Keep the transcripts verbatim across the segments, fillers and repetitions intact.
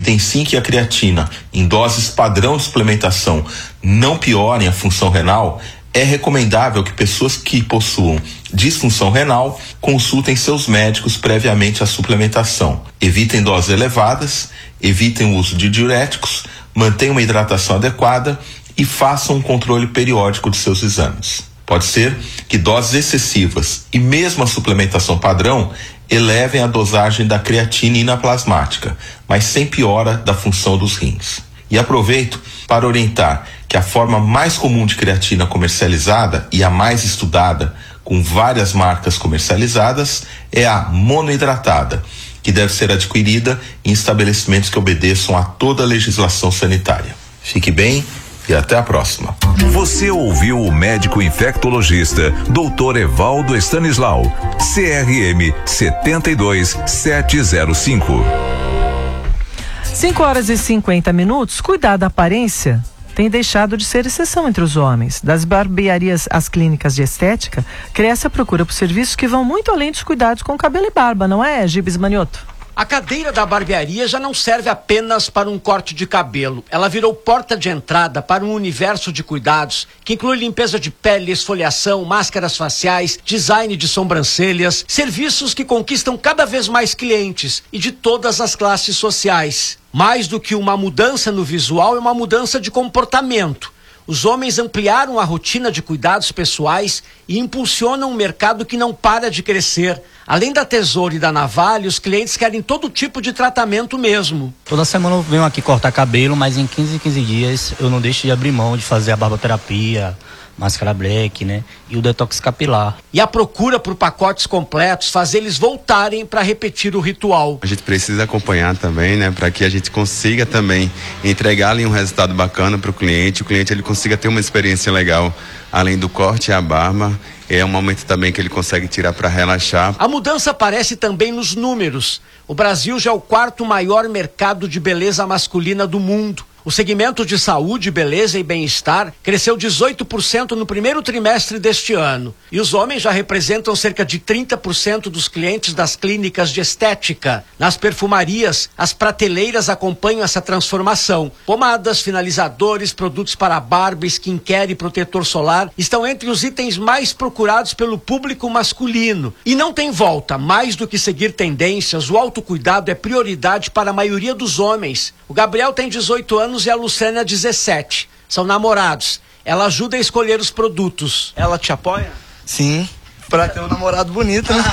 item sim que a creatina, em doses padrão de suplementação, não piorem a função renal, é recomendável que pessoas que possuam disfunção renal consultem seus médicos previamente à suplementação. Evitem doses elevadas, evitem o uso de diuréticos, mantenham uma hidratação adequada e façam um controle periódico de seus exames. Pode ser que doses excessivas e mesmo a suplementação padrão elevem a dosagem da creatina plasmática, mas sem piora da função dos rins. E aproveito para orientar que a forma mais comum de creatina comercializada e a mais estudada, com várias marcas comercializadas, é a monoidratada, que deve ser adquirida em estabelecimentos que obedeçam a toda a legislação sanitária. Fique bem e até a próxima. Você ouviu o médico infectologista doutor Evaldo Stanislau, C R M sete dois sete zero cinco. cinco horas e cinquenta minutos. Cuidar da aparência tem deixado de ser exceção entre os homens. Das barbearias às clínicas de estética, cresce a procura por serviços que vão muito além dos cuidados com cabelo e barba, não é, Gibes Manioto? A cadeira da barbearia já não serve apenas para um corte de cabelo. Ela virou porta de entrada para um universo de cuidados que inclui limpeza de pele, esfoliação, máscaras faciais, design de sobrancelhas, serviços que conquistam cada vez mais clientes e de todas as classes sociais. Mais do que uma mudança no visual, é uma mudança de comportamento. Os homens ampliaram a rotina de cuidados pessoais e impulsionam um mercado que não para de crescer. Além da tesoura e da navalha, os clientes querem todo tipo de tratamento mesmo. Toda semana eu venho aqui cortar cabelo, mas em quinze em quinze dias eu não deixo de abrir mão de fazer a barboterapia, máscara black, né? E o detox capilar. E a procura por pacotes completos faz eles voltarem para repetir o ritual. A gente precisa acompanhar também, né? Para que a gente consiga também entregar ali um resultado bacana para o cliente. O cliente ele consiga ter uma experiência legal, além do corte e a barba. É um momento também que ele consegue tirar para relaxar. A mudança aparece também nos números. O Brasil já é o quarto maior mercado de beleza masculina do mundo. O segmento de saúde, beleza e bem-estar cresceu dezoito por cento no primeiro trimestre deste ano. E os homens já representam cerca de trinta por cento dos clientes das clínicas de estética. Nas perfumarias, as prateleiras acompanham essa transformação. Pomadas, finalizadores, produtos para barba, skincare e protetor solar estão entre os itens mais procurados pelo público masculino. E não tem volta. Mais do que seguir tendências, o autocuidado é prioridade para a maioria dos homens. O Gabriel tem dezoito anos e a Lucélia dezessete. São namorados. Ela ajuda a escolher os produtos. Ela te apoia? Sim, pra ter um namorado bonito, né?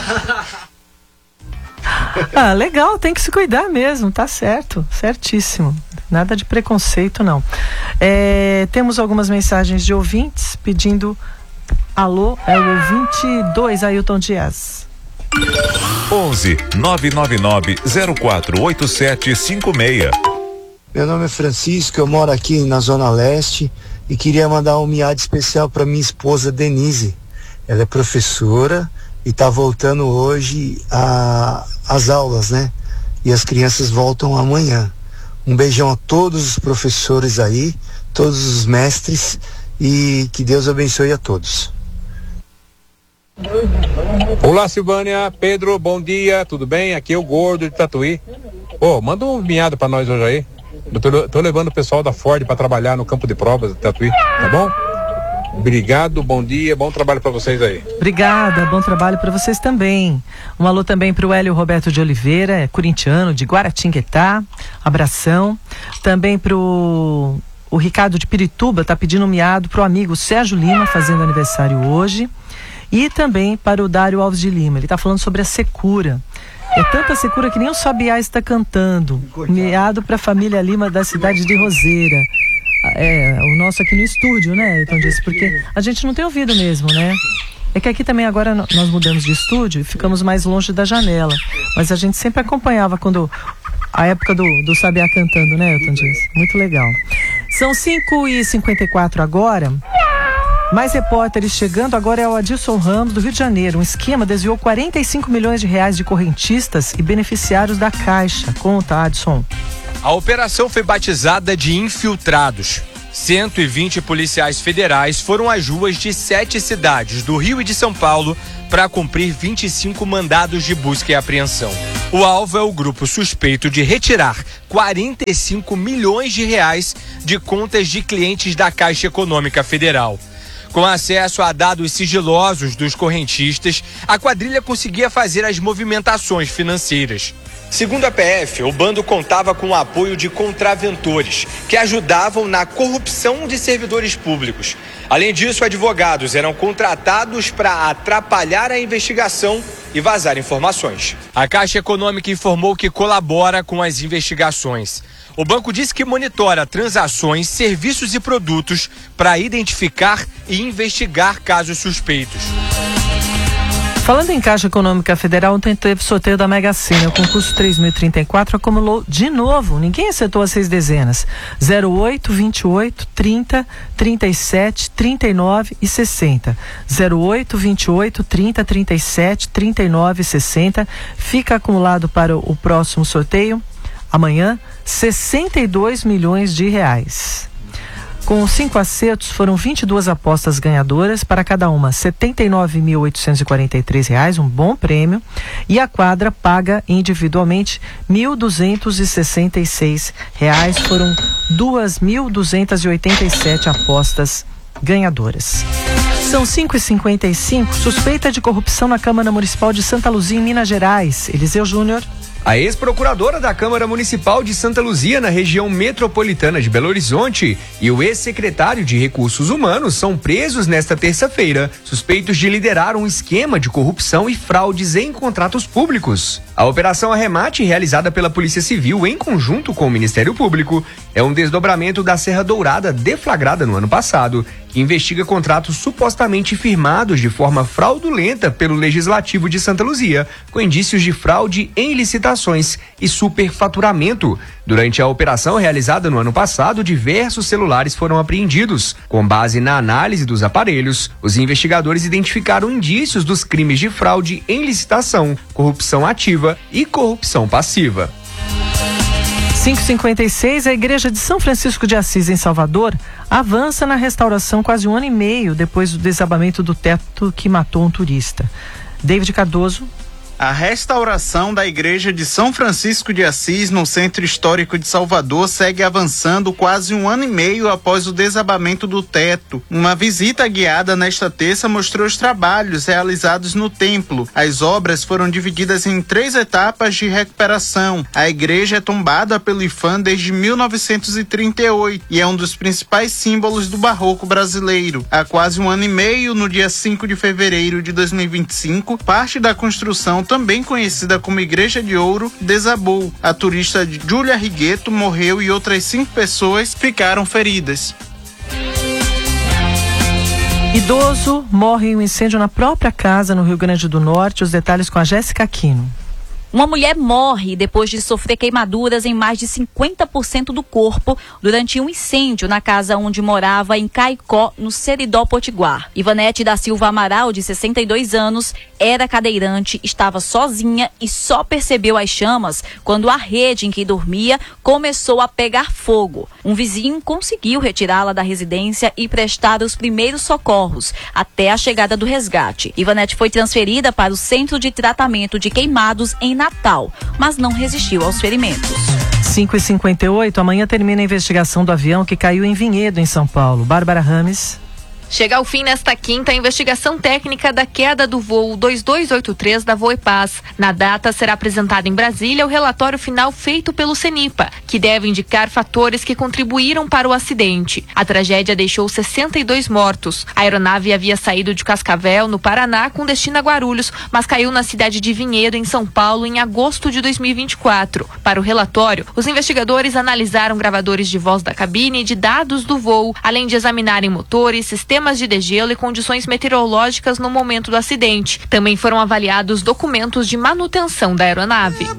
Ah, legal, tem que se cuidar mesmo, tá certo, certíssimo. Nada de preconceito, não. É, temos algumas mensagens de ouvintes pedindo alô, é o ouvinte dois, Ailton Dias. onze nove nove nove zero quatro oito sete cinco seis. Meu nome é Francisco, eu moro aqui na Zona Leste e queria mandar um miado especial para minha esposa Denise. Ela é professora e está voltando hoje a, as aulas, né? E as crianças voltam amanhã. Um beijão a todos os professores aí, todos os mestres e que Deus abençoe a todos. Olá, Silvânia, Pedro, bom dia, tudo bem? Aqui é o Gordo de Tatuí. Ô, oh, manda um miado pra nós hoje aí. Eu tô, tô levando o pessoal da Ford pra trabalhar no campo de provas de Tatuí, tá bom? Obrigado, bom dia, bom trabalho pra vocês aí. Obrigada, bom trabalho pra vocês também. Um alô também pro Hélio Roberto de Oliveira, é corintiano, de Guaratinguetá, abração. Também pro o Ricardo de Pirituba, tá pedindo um miado pro amigo Sérgio Lima, fazendo aniversário hoje. E também para o Dário Alves de Lima, ele está falando sobre a secura. É tanta secura que nem o Sabiá está cantando. Miado para a família Lima da cidade de Roseira. É, o nosso aqui no estúdio, né? Então disse, porque a gente não tem ouvido mesmo, né? É que aqui também agora nós mudamos de estúdio e ficamos mais longe da janela. Mas a gente sempre acompanhava quando a época do, do Sabiá cantando, né, Elton Dias? Muito legal. São cinco e cinquenta e quatro agora. Mais repórteres chegando, agora é o Adilson Ramos, do Rio de Janeiro. Um esquema desviou quarenta e cinco milhões de reais de correntistas e beneficiários da Caixa. Conta, Adilson. A operação foi batizada de Infiltrados. cento e vinte policiais federais foram às ruas de sete cidades do Rio e de São Paulo para cumprir vinte e cinco mandados de busca e apreensão. O alvo é o grupo suspeito de retirar quarenta e cinco milhões de reais de contas de clientes da Caixa Econômica Federal. Com acesso a dados sigilosos dos correntistas, a quadrilha conseguia fazer as movimentações financeiras. Segundo a P F, o bando contava com o apoio de contraventores, que ajudavam na corrupção de servidores públicos. Além disso, advogados eram contratados para atrapalhar a investigação e vazar informações. A Caixa Econômica informou que colabora com as investigações. O banco disse que monitora transações, serviços e produtos para identificar e investigar casos suspeitos. Falando em Caixa Econômica Federal, ontem teve sorteio da Mega Sena. O concurso três mil e trinta e quatro acumulou de novo. Ninguém acertou as seis dezenas. zero oito, vinte e oito, trinta, trinta e sete, trinta e nove e sessenta. zero oito, vinte e oito, trinta, trinta e sete, trinta e nove e sessenta. Fica acumulado para o próximo sorteio, amanhã, sessenta e dois milhões de reais. Com cinco acertos, foram vinte e duas apostas ganhadoras, para cada uma setenta e nove mil oitocentos e quarenta e três reais, um bom prêmio, e a quadra paga individualmente mil duzentos e sessenta e seis reais. Foram duas mil duzentos e oitenta e sete apostas ganhadoras. São cinco e cinquenta e cinco. Suspeita de corrupção na Câmara Municipal de Santa Luzia, em Minas Gerais. Eliseu Júnior. A ex-procuradora da Câmara Municipal de Santa Luzia, na região metropolitana de Belo Horizonte, e o ex-secretário de Recursos Humanos são presos nesta terça-feira, suspeitos de liderar um esquema de corrupção e fraudes em contratos públicos. A Operação Arremate, realizada pela Polícia Civil em conjunto com o Ministério Público, é um desdobramento da Serra Dourada deflagrada no ano passado, que investiga contratos supostamente firmados de forma fraudulenta pelo Legislativo de Santa Luzia, com indícios de fraude em licitações e superfaturamento. Durante a operação realizada no ano passado, diversos celulares foram apreendidos. Com base na análise dos aparelhos, os investigadores identificaram indícios dos crimes de fraude em licitação, corrupção ativa e corrupção passiva. cinco e cinquenta e seis, a Igreja de São Francisco de Assis, em Salvador, avança na restauração quase um ano e meio depois do desabamento do teto que matou um turista. David Cardoso. A restauração da Igreja de São Francisco de Assis, no Centro Histórico de Salvador, segue avançando quase um ano e meio após o desabamento do teto. Uma visita guiada nesta terça mostrou os trabalhos realizados no templo. As obras foram divididas em três etapas de recuperação. A igreja é tombada pelo I F A M desde mil novecentos e trinta e oito e é um dos principais símbolos do barroco brasileiro. Há quase um ano e meio, no dia cinco de fevereiro de dois mil e vinte e cinco, parte da construção, também conhecida como Igreja de Ouro, desabou. A turista Júlia Rigueto morreu e outras cinco pessoas ficaram feridas. Idoso morre em um incêndio na própria casa no Rio Grande do Norte. Os detalhes com a Jéssica Aquino. Uma mulher morre depois de sofrer queimaduras em mais de cinquenta por cento do corpo durante um incêndio na casa onde morava em Caicó, no Seridó Potiguar. Ivanete da Silva Amaral, de sessenta e dois anos, era cadeirante, estava sozinha e só percebeu as chamas quando a rede em que dormia começou a pegar fogo. Um vizinho conseguiu retirá-la da residência e prestar os primeiros socorros até a chegada do resgate. Ivanete foi transferida para o Centro de Tratamento de Queimados em Natal, mas não resistiu aos ferimentos. cinco e cinquenta e oito, amanhã termina a investigação do avião que caiu em Vinhedo, em São Paulo. Bárbara Rames. Chega ao fim nesta quinta a investigação técnica da queda do voo dois dois oito três da Voepaz. Na data será apresentado em Brasília o relatório final feito pelo CENIPA, que deve indicar fatores que contribuíram para o acidente. A tragédia deixou sessenta e dois mortos. A aeronave havia saído de Cascavel, no Paraná, com destino a Guarulhos, mas caiu na cidade de Vinhedo, em São Paulo, em agosto de dois mil e vinte e quatro. Para o relatório, os investigadores analisaram gravadores de voz da cabine e de dados do voo, além de examinarem motores, sistemas sistemas de degelo e condições meteorológicas no momento do acidente. Também foram avaliados documentos de manutenção da aeronave.